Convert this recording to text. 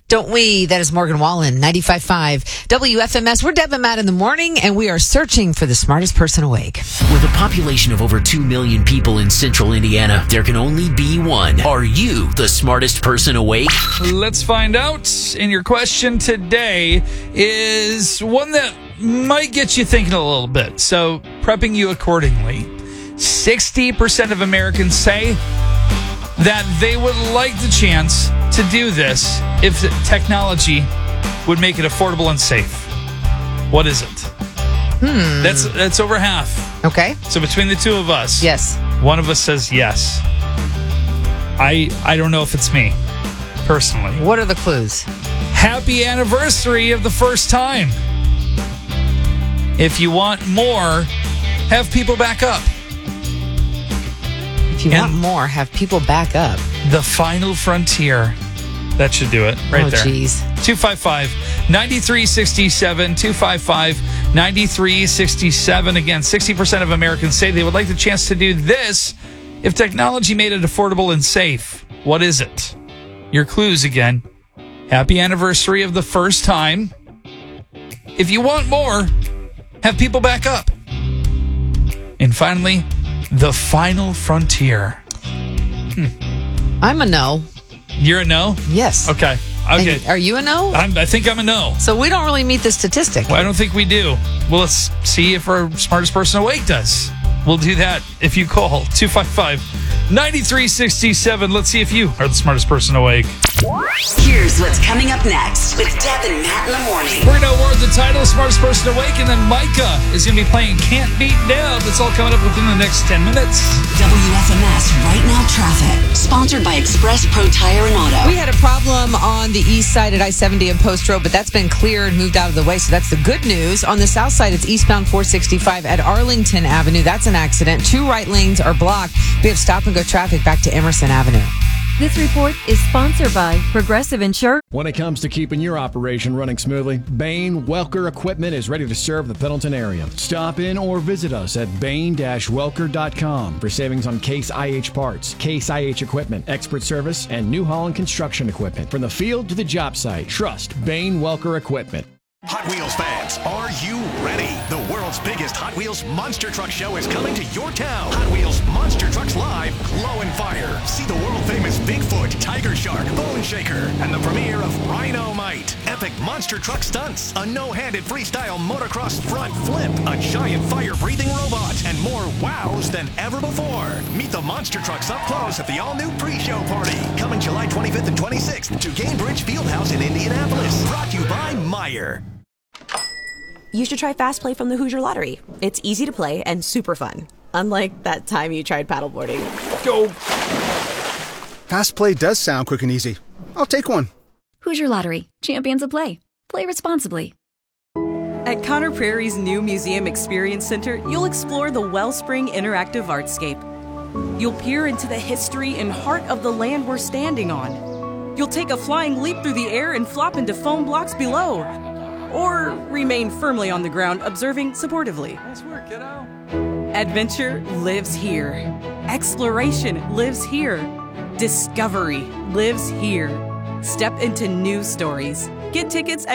Don't we? That is Morgan Wallen, 95.5 WFMS. We're Deb and Matt in the morning, and we are searching for the smartest person awake. With a population of over 2 million people in central Indiana, there can only be one. Are you the smartest person awake? Let's find out. And your question today is one that might get you thinking a little bit. So, prepping you accordingly. 60% of Americans say that they would like the chance to do this if the technology would make it affordable and safe. What is it? That's over half. Okay. So between the two of us, Yes. one of us says yes. I don't know if it's me, personally. What are the clues? Happy anniversary of the first time. If you want more, have people back up. If you want more, have people back up. The final frontier. That should do it right there. Oh, jeez. 255-9367, 255-9367. Again, 60% of Americans say they would like the chance to do this if technology made it affordable and safe. What is it? Your clues again. Happy anniversary of the first time. If you want more, have people back up. And finally, the final frontier. I'm a no. You're a no? Yes. Okay. And are you a no? I think I'm a no. So we don't really meet the statistic. Well, I don't think we do. Well, let's see if our smartest person awake does. We'll do that if you call 255-9367. Let's see if you are the smartest person awake. Here's what's coming up next with Deb and Matt in the morning. We're going to award the title Smartest Person Awake, and then Micah is going to be playing Can't Beat Deb. It's all coming up within the next 10 minutes. WFMS Right Now Traffic, sponsored by Express Pro Tire and Auto. We had a problem on the east side at I-70 and Post Road, but that's been cleared and moved out of the way, so that's the good news. On the south side, it's eastbound 465 at Arlington Avenue. That's an accident. 2 right lanes are blocked. We have stop-and-go traffic back to Emerson Avenue. This report is sponsored by Progressive Insurance. When it comes to keeping your operation running smoothly, Bain Welker Equipment is ready to serve the Pendleton area. Stop in or visit us at bain-welker.com for savings on Case IH parts, Case IH equipment, expert service, and New Holland construction equipment. From the field to the job site, trust Bain Welker Equipment. Hot Wheels fans, are you ready? The world's biggest Hot Wheels Monster Truck Show is coming to your town. Hot Wheels Monster Trucks Live, Glow and Fire. See the world-famous Bigfoot, Tiger Shark, Bone Shaker, and the premiere of Rhino-Mite. Epic monster truck stunts, a no-handed freestyle motocross front flip, a giant fire-breathing robot, and more wows than ever before. Meet the monster trucks up close at the all-new pre-show party, coming July 25th and 26th to Gainbridge Fieldhouse in Indianapolis. Brought to you by Meyer. You should try Fast Play from the Hoosier Lottery. It's easy to play and super fun. Unlike that time you tried paddleboarding. Go. Fast Play does sound quick and easy. I'll take one. Hoosier Lottery. Champions of play. Play responsibly. At Conner Prairie's new Museum Experience Center, you'll explore the Wellspring Interactive Artscape. You'll peer into the history and heart of the land we're standing on. You'll take a flying leap through the air and flop into foam blocks below. Or remain firmly on the ground, observing supportively. Nice work, kiddo. Adventure lives here. Exploration lives here. Discovery lives here. Step into new stories. Get tickets at